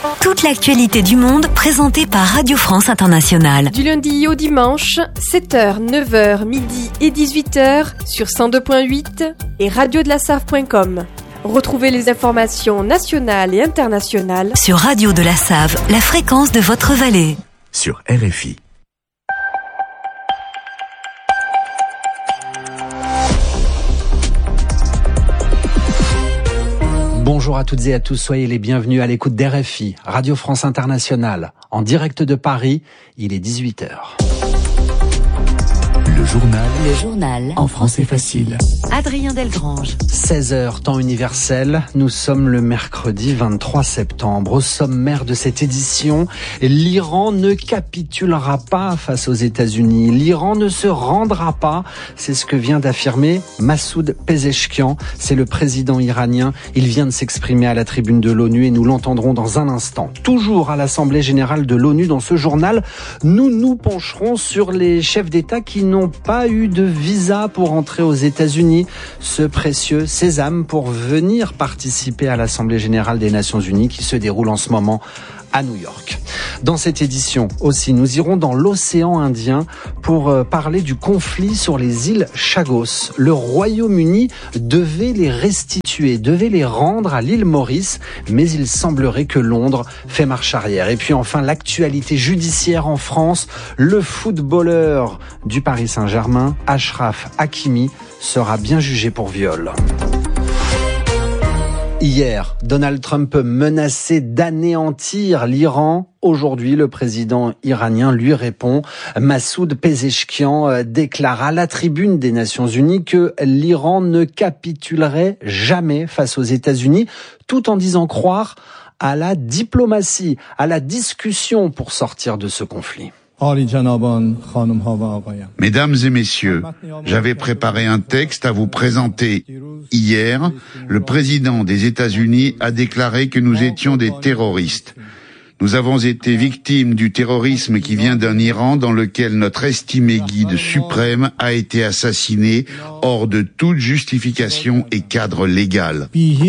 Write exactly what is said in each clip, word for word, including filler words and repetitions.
Toute l'actualité du monde présentée par Radio France Internationale. Du lundi au dimanche, sept heures, neuf heures, midi et dix-huit heures sur cent deux virgule huit et radio de la save point com. Retrouvez les informations nationales et internationales sur Radio de la Save, la fréquence de votre vallée. Sur R F I. Bonjour à toutes et à tous, soyez les bienvenus à l'écoute d'R F I, Radio France Internationale. En direct de Paris, il est dix-huit heures. Le journal. Le journal. En français facile. Adrien Delgrange. seize heures, temps universel. Nous sommes le mercredi vingt-trois septembre. Au sommaire de cette édition, l'Iran ne capitulera pas face aux États-Unis. L'Iran ne se rendra pas. C'est ce que vient d'affirmer Massoud Pezeshkian. C'est le président iranien. Il vient de s'exprimer à la tribune de l'ONU et nous l'entendrons dans un instant. Toujours à l'Assemblée générale de l'ONU, dans ce journal, nous nous pencherons sur les chefs d'État qui n'ont pas eu de visa pour entrer aux États-Unis. Ce précieux sésame pour venir participer à l'Assemblée générale des Nations Unies qui se déroule en ce moment à New York. Dans cette édition aussi, nous irons dans l'océan Indien pour parler du conflit sur les îles Chagos. Le Royaume-Uni devait les restituer, devait les rendre à l'île Maurice, mais il semblerait que Londres fait marche arrière. Et puis enfin, l'actualité judiciaire en France, le footballeur du Paris Saint-Germain, Achraf Hakimi, sera bien jugé pour viol. Hier, Donald Trump menaçait d'anéantir l'Iran. Aujourd'hui, le président iranien lui répond. Massoud Pezeshkian déclare à la tribune des Nations Unies que l'Iran ne capitulerait jamais face aux États-Unis, tout en disant croire à la diplomatie, à la discussion pour sortir de ce conflit. Mesdames et messieurs, j'avais préparé un texte à vous présenter. Hier, le président des États-Unis a déclaré que nous étions des terroristes. Nous avons été victimes du terrorisme qui vient d'un Iran dans lequel notre estimé guide suprême a été assassiné hors de toute justification et cadre légal.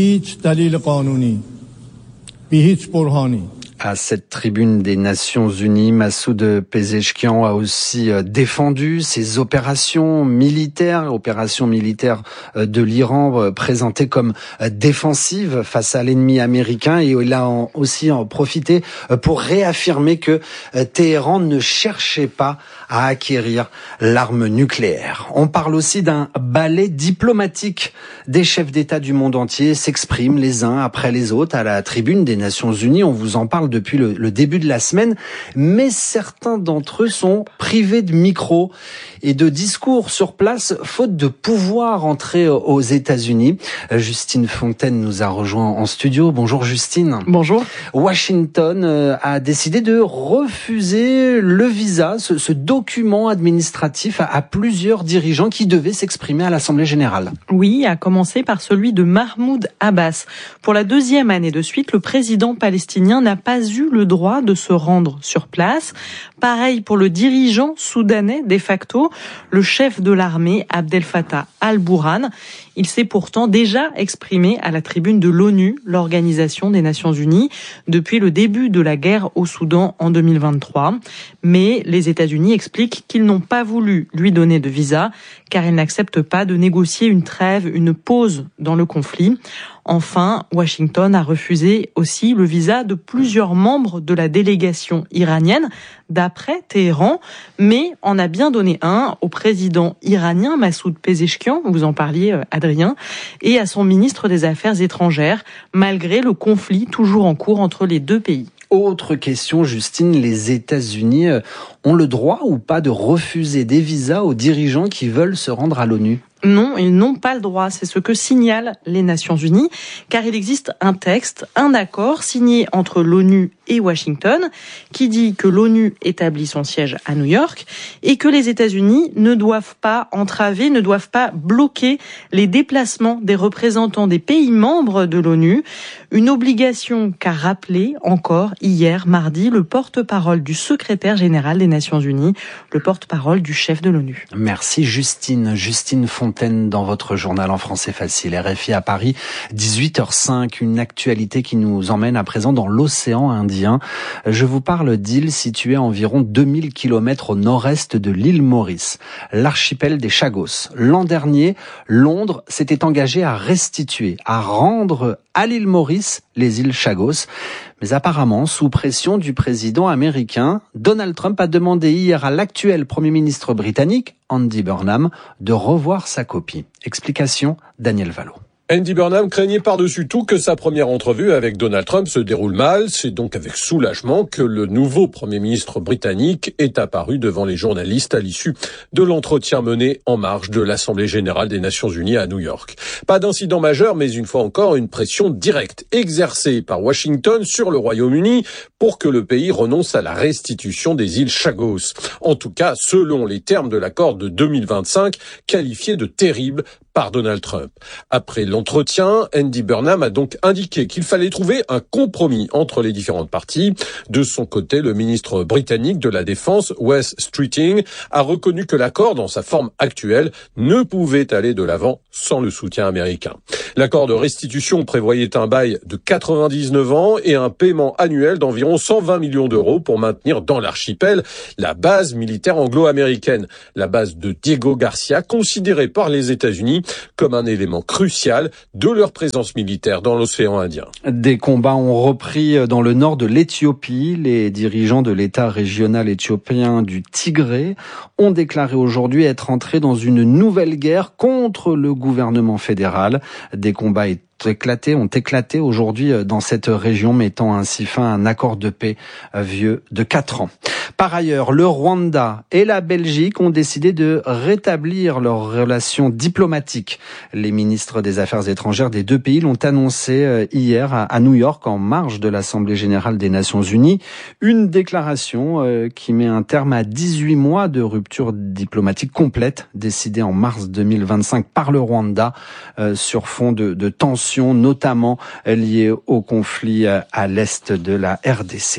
À cette tribune des Nations Unies, Massoud Pezeshkian a aussi défendu ses opérations militaires, opérations militaires de l'Iran présentées comme défensives face à l'ennemi américain, et il a aussi en profité pour réaffirmer que Téhéran ne cherchait pas à acquérir l'arme nucléaire. On parle aussi d'un ballet diplomatique. Des chefs d'État du monde entier s'expriment les uns après les autres à la tribune des Nations Unies. On vous en parle depuis le, le début de la semaine, mais certains d'entre eux sont privés de micro et de discours sur place, faute de pouvoir entrer aux États-Unis. Justine Fontaine nous a rejoint en studio. Bonjour Justine. Bonjour. Washington a décidé de refuser le visa, ce, ce document administratif à, à plusieurs dirigeants qui devaient s'exprimer à l'Assemblée générale. Oui, à commencer par celui de Mahmoud Abbas. Pour la deuxième année de suite, le président palestinien n'a pas eu le droit de se rendre sur place. Pareil pour le dirigeant soudanais de facto, le chef de l'armée Abdel Fattah al-Burhan. Il s'est pourtant déjà exprimé à la tribune de l'ONU, l'Organisation des Nations Unies, depuis le début de la guerre au Soudan en deux mille vingt-trois. Mais les États-Unis expliquent qu'ils n'ont pas voulu lui donner de visa, car ils n'acceptent pas de négocier une trêve, une pause dans le conflit. Enfin, Washington a refusé aussi le visa de plusieurs membres de la délégation iranienne, d'après Téhéran, mais en a bien donné un au président iranien Massoud Pezeshkian, vous en parliez Adrien, et à son ministre des Affaires étrangères, malgré le conflit toujours en cours entre les deux pays. Autre question, Justine, les États-Unis ont le droit ou pas de refuser des visas aux dirigeants qui veulent se rendre à l'ONU ? Non, ils n'ont pas le droit. C'est ce que signalent les Nations Unies, car il existe un texte, un accord signé entre l'ONU et Washington, qui dit que l'ONU établit son siège à New York et que les États-Unis ne doivent pas entraver, ne doivent pas bloquer les déplacements des représentants des pays membres de l'ONU. Une obligation qu'a rappelé encore hier, mardi, le porte-parole du secrétaire général des Nations Unies, le porte-parole du chef de l'ONU. Merci Justine. Justine Fontaine dans votre journal en français facile. R F I à Paris, dix-huit heures cinq. Une actualité qui nous emmène à présent dans l'océan Indien. Je vous parle d'îles situées à environ deux mille kilomètres au nord-est de l'île Maurice, l'archipel des Chagos. L'an dernier, Londres s'était engagé à restituer, à rendre à l'île Maurice les îles Chagos. Mais apparemment, sous pression du président américain, Donald Trump a demandé hier à l'actuel Premier ministre britannique, Andy Burnham, de revoir sa copie. Explication, Daniel Vallot. Andy Burnham craignait par-dessus tout que sa première entrevue avec Donald Trump se déroule mal. C'est donc avec soulagement que le nouveau Premier ministre britannique est apparu devant les journalistes à l'issue de l'entretien mené en marge de l'Assemblée générale des Nations unies à New York. Pas d'incident majeur, mais une fois encore une pression directe exercée par Washington sur le Royaume-Uni pour que le pays renonce à la restitution des îles Chagos. En tout cas, selon les termes de l'accord de deux mille vingt-cinq, qualifié de terrible par Donald Trump. Après l'entretien, Andy Burnham a donc indiqué qu'il fallait trouver un compromis entre les différentes parties. De son côté, le ministre britannique de la Défense, Wes Streeting, a reconnu que l'accord, dans sa forme actuelle, ne pouvait aller de l'avant sans le soutien américain. L'accord de restitution prévoyait un bail de quatre-vingt-dix-neuf ans et un paiement annuel d'environ cent vingt millions d'euros pour maintenir dans l'archipel la base militaire anglo-américaine, la base de Diego Garcia, considérée par les États-Unis comme un élément crucial de leur présence militaire dans l'océan Indien. Des combats ont repris dans le nord de l'Éthiopie. Les dirigeants de l'État régional éthiopien du Tigré ont déclaré aujourd'hui être entrés dans une nouvelle guerre contre le gouvernement fédéral. Des combats éclatés, ont éclaté aujourd'hui dans cette région, mettant ainsi fin à un accord de paix vieux de quatre ans. Par ailleurs, le Rwanda et la Belgique ont décidé de rétablir leurs relations diplomatiques. Les ministres des Affaires étrangères des deux pays l'ont annoncé hier à New York en marge de l'Assemblée générale des Nations unies. Une déclaration qui met un terme à dix-huit mois de rupture diplomatique complète décidée en mars deux mille vingt-cinq par le Rwanda sur fond de, de tensions, notamment liées au conflit à l'est de la R D C.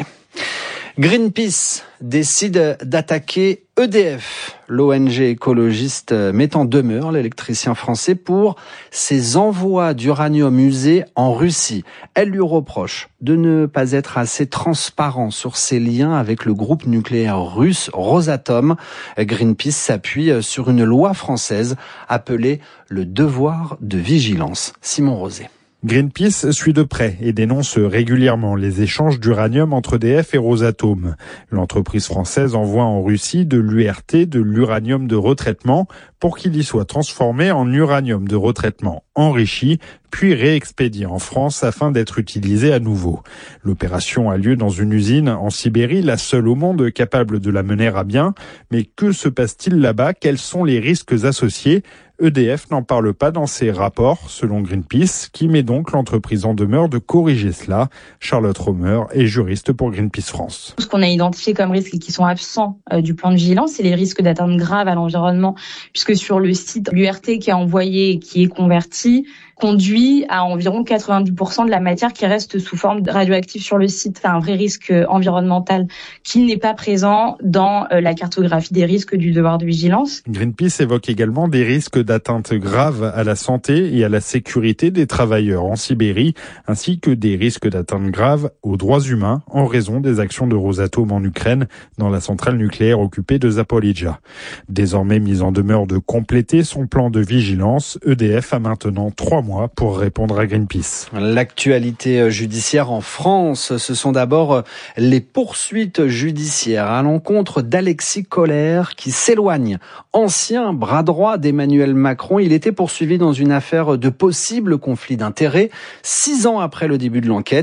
Greenpeace décide d'attaquer E D F. L'O N G écologiste met en demeure l'électricien français pour ses envois d'uranium usé en Russie. Elle lui reproche de ne pas être assez transparent sur ses liens avec le groupe nucléaire russe Rosatom. Greenpeace s'appuie sur une loi française appelée le devoir de vigilance. Simon Rosé. Greenpeace suit de près et dénonce régulièrement les échanges d'uranium entre E D F et Rosatom. L'entreprise française envoie en Russie de l'U R T, de l'uranium de retraitement, pour qu'il y soit transformé en uranium de retraitement enrichi, puis réexpédié en France afin d'être utilisé à nouveau. L'opération a lieu dans une usine en Sibérie, la seule au monde capable de la mener à bien. Mais que se passe-t-il là-bas? Quels sont les risques associés? E D F n'en parle pas dans ses rapports, selon Greenpeace, qui met donc l'entreprise en demeure de corriger cela. Charlotte Romer est juriste pour Greenpeace France. Ce qu'on a identifié comme risques et qui sont absents euh, du plan de vigilance, c'est les risques d'atteinte grave à l'environnement, puisque sur le site, l'U R T qui est envoyé et qui est converti conduit à environ quatre-vingt-dix pour cent de la matière qui reste sous forme radioactive sur le site. C'est un vrai risque environnemental qui n'est pas présent dans la cartographie des risques du devoir de vigilance. Greenpeace évoque également des risques d'atteinte grave à la santé et à la sécurité des travailleurs en Sibérie, ainsi que des risques d'atteinte grave aux droits humains en raison des actions de Rosatom en Ukraine dans la centrale nucléaire occupée de Zaporijjia. Désormais mise en demeure de compléter son plan de vigilance, E D F a maintenant trois mois pour répondre à Greenpeace. L'actualité judiciaire en France, ce sont d'abord les poursuites judiciaires à l'encontre d'Alexis Kohler qui s'éloigne. Ancien bras droit d'Emmanuel Macron, il était poursuivi dans une affaire de possible conflit d'intérêts. Six ans après le début de l'enquête,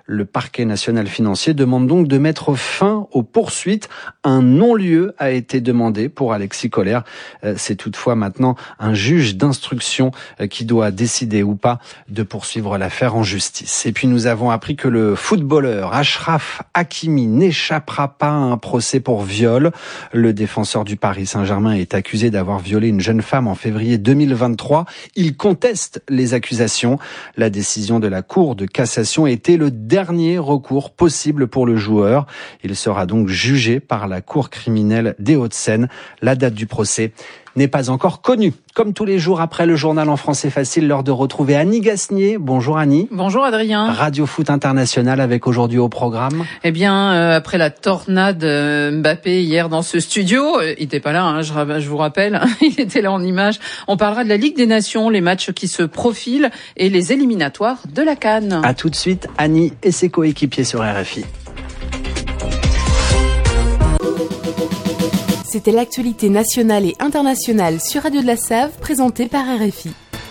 Le parquet national financier demande donc de mettre fin aux poursuites. Un non-lieu a été demandé pour Alexis Kohler. C'est toutefois maintenant un juge d'instruction qui doit décider ou pas de poursuivre l'affaire en justice. Et puis nous avons appris que le footballeur Achraf Hakimi n'échappera pas à un procès pour viol. Le défenseur du Paris Saint-Germain est accusé d'avoir violé une jeune femme en février deux mille vingt-trois. Il conteste les accusations. La décision de la Cour de cassation était le dernier recours possible pour le joueur. Il sera donc jugé par la Cour criminelle des Hauts-de-Seine. La date du procès n'est pas encore connue. Comme tous les jours après le journal en français facile, l'heure de retrouver Annie Gasnier. Bonjour Annie. Bonjour Adrien. Radio Foot International avec aujourd'hui au programme. Eh bien, euh, après la tornade euh, Mbappé hier dans ce studio, euh, il n'était pas là, hein, je, je vous rappelle, il était là en image. On parlera de la Ligue des Nations, les matchs qui se profilent et les éliminatoires de la CAN. À tout de suite, Annie et ses coéquipiers sur R F I. C'était l'actualité nationale et internationale sur Radio de la Save, présentée par R F I.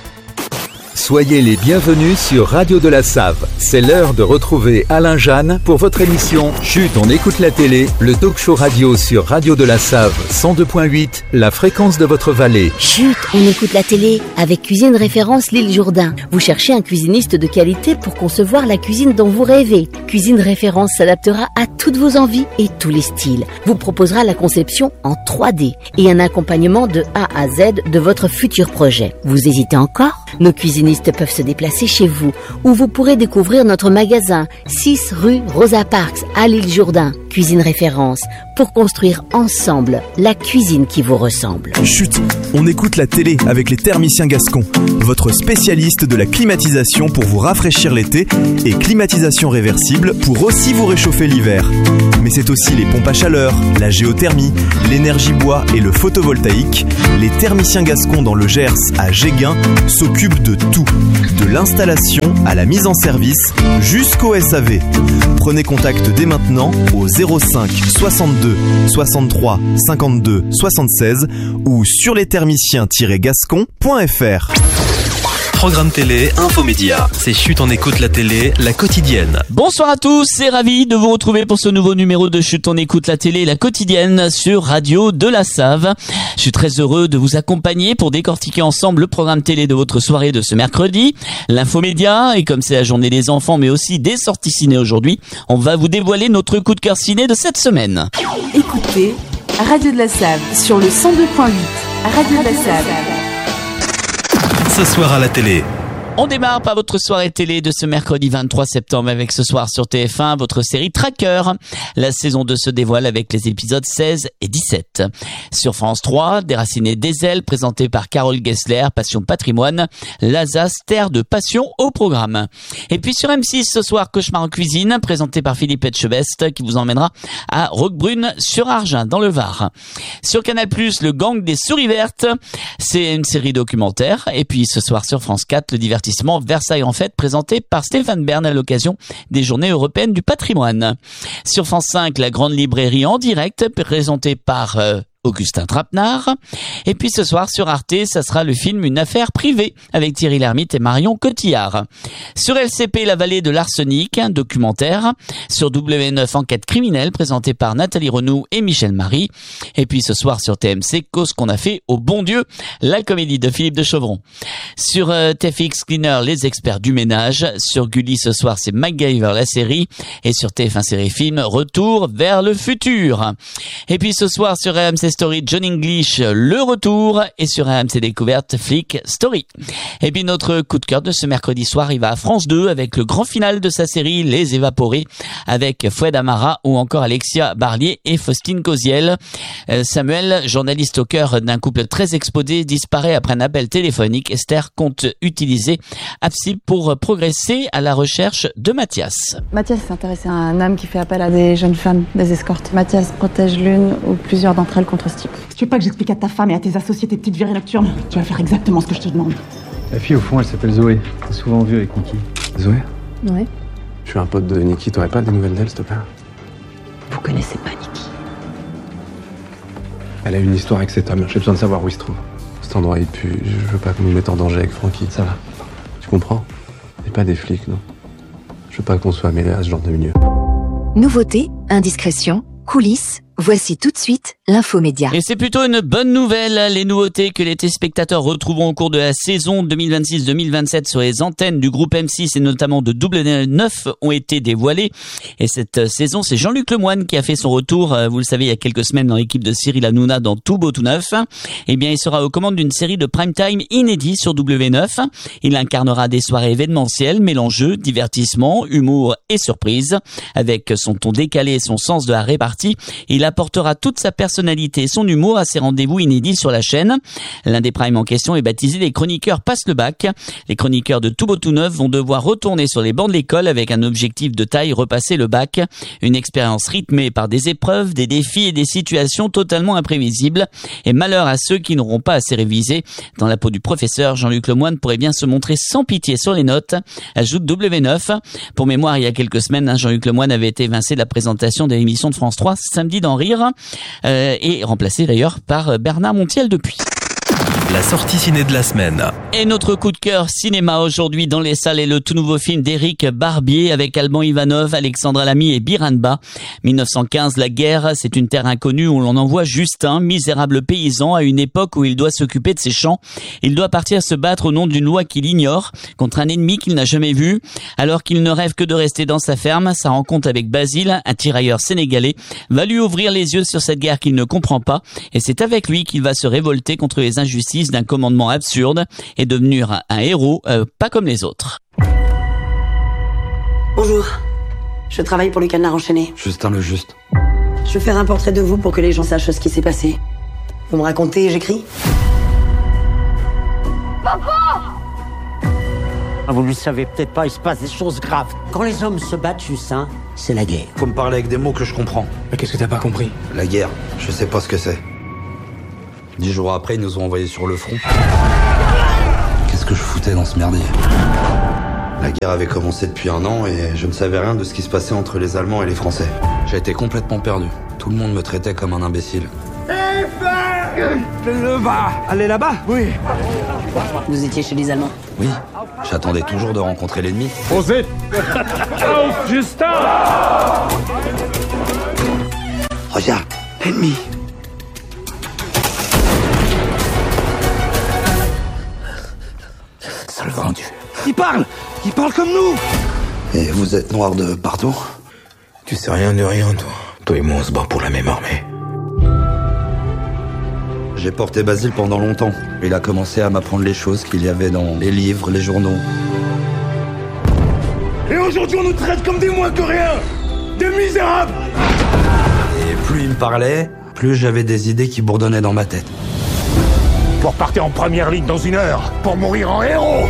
Soyez les bienvenus sur Radio de la Save. C'est l'heure de retrouver Alain Jeanne pour votre émission Chut, on écoute la télé, le talk show radio sur Radio de la Save cent deux point huit, la fréquence de votre vallée. Chut, on écoute la télé avec Cuisine Référence L'Île Jourdain. Vous cherchez un cuisiniste de qualité pour concevoir la cuisine dont vous rêvez. Cuisine Référence s'adaptera à toutes vos envies et tous les styles. Vous proposera la conception en trois D et un accompagnement de A à Z de votre futur projet. Vous hésitez encore ? Nos cuisinistes peuvent se déplacer chez vous, où vous pourrez découvrir notre magasin, six rue Rosa Parks à l'Île Jourdain. Cuisine Référence, pour construire ensemble la cuisine qui vous ressemble. Chut, on écoute la télé avec les thermiciens gascons, votre spécialiste de la climatisation pour vous rafraîchir l'été et climatisation réversible pour aussi vous réchauffer l'hiver. Mais c'est aussi les pompes à chaleur, la géothermie, l'énergie bois et le photovoltaïque. Les thermiciens gascons dans le Gers à Géguin s'occupent de tout, de l'installation à la mise en service jusqu'au S A V. Prenez contact dès maintenant au zéro cinq soixante-deux soixante-trois cinquante-deux soixante-seize ou sur lesthermiciens tiret gascon point f r. Programme télé, infomédia. C'est Chut, on écoute la télé, la quotidienne. Bonsoir à tous, c'est ravi de vous retrouver pour ce nouveau numéro de Chut, on écoute la télé, la quotidienne sur Radio de la Save. Je suis très heureux de vous accompagner pour décortiquer ensemble le programme télé de votre soirée de ce mercredi, l'infomédia, et comme c'est la journée des enfants mais aussi des sorties ciné aujourd'hui, on va vous dévoiler notre coup de cœur ciné de cette semaine. Écoutez Radio de la Save sur le cent deux point huit. Radio de la Save. Ce soir à la télé. On démarre par votre soirée télé de ce mercredi vingt-trois septembre avec ce soir sur T F un votre série Tracker. La saison deux se dévoile avec les épisodes seize et dix-sept. Sur France trois, Déraciné des ailes, présenté par Carole Gessler, Passion Patrimoine, l'Alsace, terre de passion au programme. Et puis sur M six ce soir, Cauchemar en cuisine, présenté par Philippe Etchebest, qui vous emmènera à Roquebrune sur Argin, dans le Var. Sur Canal plus, Le Gang des souris vertes, c'est une série documentaire. Et puis ce soir sur France quatre, le divertissement Versailles en fête, présenté par Stéphane Bern à l'occasion des Journées européennes du patrimoine. Sur France cinq, La Grande Librairie en direct, présentée par euh, Augustin Trapenard. Et puis ce soir sur Arte, ça sera le film Une affaire privée avec Thierry Lhermitte et Marion Cotillard. Sur L C P, La vallée de l'arsenic, un documentaire. Sur W neuf, Enquête criminelle, présenté par Nathalie Renou et Michel Marie. Et puis ce soir sur T M C, Cause qu'on a fait au bon Dieu, la comédie de Philippe de Chauvron. Sur euh, T F X Cleaner, Les experts du ménage. Sur Gulli ce soir, c'est MacGyver la série. Et sur T F un série film, Retour vers le futur. Et puis ce soir sur R M C Story, John English, le retour, et sur R M C Découverte, Flick Story. Et puis notre coup de cœur de ce mercredi soir, il va à France deux avec le grand final de sa série Les Évaporés, avec Foued Amara ou encore Alexia Barlier et Faustine Coziel. Euh, Samuel, journaliste au cœur d'un couple très exposé, disparaît après un appel téléphonique. Esther compte utiliser Absib pour progresser à la recherche de Mathias. Mathias s'est intéressé à un homme qui fait appel à des jeunes femmes, des escortes. Mathias protège l'une ou plusieurs d'entre elles contre ce type. Si tu veux pas que j'explique à ta femme et à tes associés tes petites virées nocturnes, tu vas faire exactement ce que je te demande. La fille au fond, elle s'appelle Zoé. C'est souvent vue avec Niki. Zoé ? Ouais. Je suis un pote de Niki, t'aurais pas des nouvelles d'elle, s'il te plaît ? Vous connaissez pas Niki. Elle a une histoire avec cet homme, j'ai besoin de savoir où il se trouve. Cet endroit il pue, je veux pas qu'on nous mette en danger avec Francky, ça va. Tu comprends ? On n'est pas des flics, non ? Je veux pas qu'on soit mêlé à ce genre de milieu. Nouveautés, indiscrétion, coulisses. Voici tout de suite l'infomédia. Et c'est plutôt une bonne nouvelle. Les nouveautés que les téléspectateurs retrouveront au cours de la saison deux mille vingt-six deux mille vingt-sept sur les antennes du groupe M six et notamment de W neuf ont été dévoilées. Et cette saison, c'est Jean-Luc Lemoyne qui a fait son retour, vous le savez, il y a quelques semaines dans l'équipe de Cyril Hanouna dans Tout beau tout neuf. Eh bien, il sera aux commandes d'une série de prime time inédit sur W neuf. Il incarnera des soirées événementielles mêlant jeux, divertissement, humour et surprise. Avec son ton décalé et son sens de la répartie, il apportera toute sa personnalité et son humour à ses rendez-vous inédits sur la chaîne. L'un des primes en question est baptisé Les Chroniqueurs passent le bac. Les chroniqueurs de Tout beau tout neuf vont devoir retourner sur les bancs de l'école avec un objectif de taille, repasser le bac. Une expérience rythmée par des épreuves, des défis et des situations totalement imprévisibles. Et malheur à ceux qui n'auront pas assez révisé. Dans la peau du professeur, Jean-Luc Lemoyne pourrait bien se montrer sans pitié sur les notes, ajoute W neuf. Pour mémoire, il y a quelques semaines, Jean-Luc Lemoyne avait été évincé de la présentation de l'émission de France trois Samedi dans Rire, euh, et remplacé d'ailleurs par Bernard Montiel depuis. La sortie ciné de la semaine. Et notre coup de cœur cinéma aujourd'hui dans les salles est le tout nouveau film d'Éric Barbier avec Alban Ivanov, Alexandra Lamy et Biranba. dix-neuf cent quinze, la guerre, c'est une terre inconnue où l'on envoie Justin, misérable paysan, à une époque où il doit s'occuper de ses champs. Il doit partir se battre au nom d'une loi qu'il ignore, contre un ennemi qu'il n'a jamais vu. Alors qu'il ne rêve que de rester dans sa ferme, sa rencontre avec Basile, un tirailleur sénégalais, va lui ouvrir les yeux sur cette guerre qu'il ne comprend pas. Et c'est avec lui qu'il va se révolter contre les injustices d'un commandement absurde et devenir un héros euh, pas comme les autres. Bonjour, je travaille pour le Cadenas enchaîné. Justin le Juste. Je veux faire un portrait de vous pour que les gens sachent ce qui s'est passé. Vous me racontez et j'écris. Papa! Vous ne le savez peut-être pas, il se passe des choses graves. Quand les hommes se battent, Justin, c'est la guerre. Faut me parler avec des mots que je comprends. Mais qu'est-ce que t'as pas compris? La guerre, je sais pas ce que c'est. Dix jours après, ils nous ont envoyés sur le front. Qu'est-ce que je foutais dans ce merdier? La guerre avait commencé depuis un an et je ne savais rien de ce qui se passait entre les Allemands et les Français. J'ai été complètement perdu. Tout le monde me traitait comme un imbécile. Le bas. Allez là-bas? Oui. Vous étiez chez les Allemands? Oui. J'attendais toujours de rencontrer l'ennemi. Osez! Justin! Regarde, l'ennemi. Sale vendu. Il parle! Il parle comme nous! Et vous êtes noir de partout? Tu sais rien de rien, toi. Toi et moi, on se bat pour la même armée. J'ai porté Basile pendant longtemps. Il a commencé à m'apprendre les choses qu'il y avait dans les livres, les journaux. Et aujourd'hui, on nous traite comme des moins que rien! Des misérables! Et plus il me parlait, plus j'avais des idées qui bourdonnaient dans ma tête. Pour partir en première ligne dans une heure, pour mourir en héros!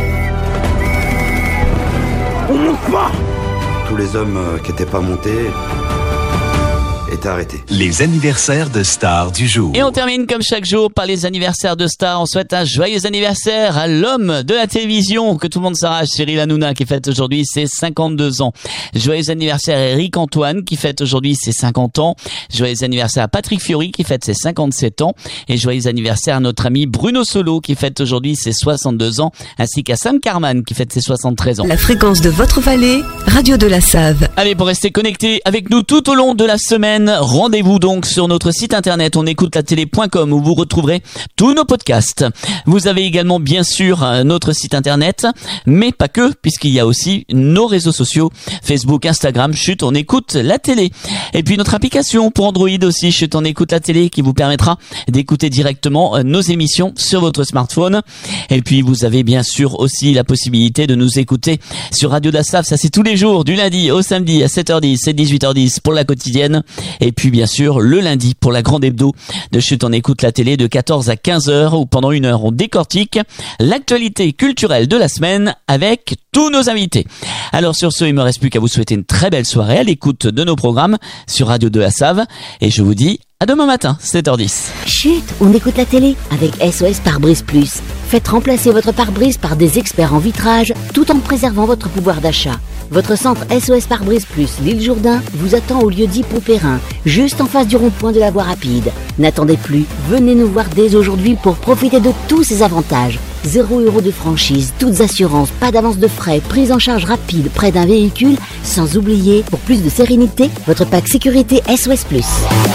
On monte pas! Tous les hommes euh, qui n'étaient pas montés étaient arrêtés. Les anniversaires de stars du jour. Et on termine comme chaque jour par les anniversaires de stars. On souhaite un joyeux anniversaire à l'homme de la télévision que tout le monde s'arrache, Cyril Hanouna, qui fête aujourd'hui ses cinquante-deux ans. Joyeux anniversaire à Eric Antoine qui fête aujourd'hui ses cinquante ans. Joyeux anniversaire à Patrick Fiori qui fête ses cinquante-sept ans. Et joyeux anniversaire à notre ami Bruno Solo qui fête aujourd'hui ses soixante-deux ans, ainsi qu'à Sam Carman qui fête ses soixante-treize ans. La fréquence de votre vallée, Radio de la Save. Allez, pour rester connecté avec nous tout au long de la semaine, rendez-vous donc sur notre site internet onécoutelatélé point com où vous retrouverez tous nos podcasts. Vous avez également bien sûr notre site internet, mais pas que, puisqu'il y a aussi nos réseaux sociaux, Facebook, Instagram, Chut, on écoute la télé. Et puis notre application pour Android aussi, Chut, on écoute la télé, qui vous permettra d'écouter directement nos émissions sur votre smartphone. Et puis vous avez bien sûr aussi la possibilité de nous écouter sur Radio de la Save, ça c'est tous les jours, du lundi au samedi à sept heures dix et dix-huit heures dix pour la quotidienne. Et puis bien sûr le lundi pour la grande hebdo de Chut, on écoute la télé de quatorze à quinze heures où pendant une heure on décortique l'actualité culturelle de la semaine avec tous nos invités. Alors sur ce, il me reste plus qu'à vous souhaiter une très belle soirée à l'écoute de nos programmes sur Radio de la Save et je vous dis à demain matin, sept heures dix. Chut, on écoute la télé avec S O S Pare-Brise Plus. Faites remplacer votre pare-brise par des experts en vitrage tout en préservant votre pouvoir d'achat. Votre centre S O S Pare-Brise Plus l'île Jourdain vous attend au lieu dit Poupérin, juste en face du rond-point de la voie rapide. N'attendez plus, venez nous voir dès aujourd'hui pour profiter de tous ces avantages. zéro euro de franchise, toutes assurances, pas d'avance de frais, prise en charge rapide près d'un véhicule, sans oublier, pour plus de sérénité, votre pack sécurité S O S plus.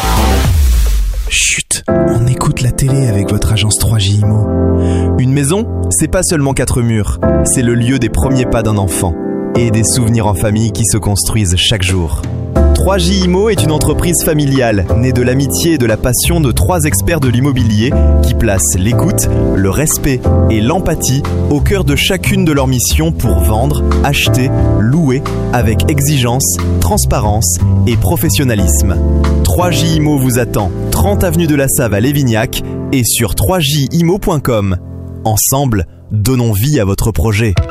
Chut, on écoute la télé avec votre agence trois J Imo. Une maison, c'est pas seulement quatre murs, c'est le lieu des premiers pas d'un enfant et des souvenirs en famille qui se construisent chaque jour. trois J Imo est une entreprise familiale née de l'amitié et de la passion de trois experts de l'immobilier qui placent l'écoute, le respect et l'empathie au cœur de chacune de leurs missions pour vendre, acheter, louer avec exigence, transparence et professionnalisme. trois J Imo vous attend trente avenue de la Save à Lévignac et sur trois j imo point com. Ensemble, donnons vie à votre projet.